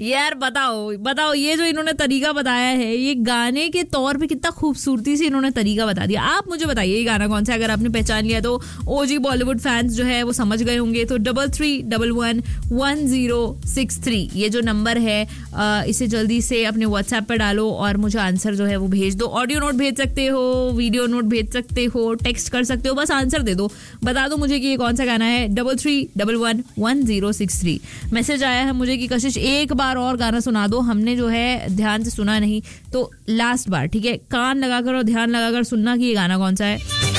यार बताओ ये जो इन्होंने तरीका बताया है, ये गाने के तौर पे कितना खूबसूरती से इन्होंने तरीका बता दिया. आप मुझे बताइए ये गाना कौन सा है. अगर आपने पहचान लिया तो ओजी बॉलीवुड फैंस जो है वो समझ गए होंगे. तो 33111063 ये जो नंबर है, इसे जल्दी से अपने व्हाट्सएप पर डालो और मुझे आंसर जो है वो भेज दो. ऑडियो नोट भेज सकते हो, वीडियो नोट भेज सकते हो, टेक्स्ट कर सकते हो, बस आंसर दे दो. बता दो मुझे कि ये कौन सा गाना है. 33111063 मैसेज आया है मुझे कि कशिश एक बार और गाना सुना दो, हमने जो है ध्यान से सुना नहीं. तो लास्ट बार, ठीक है, कान लगाकर और ध्यान लगाकर सुनना कि ये गाना कौन सा है.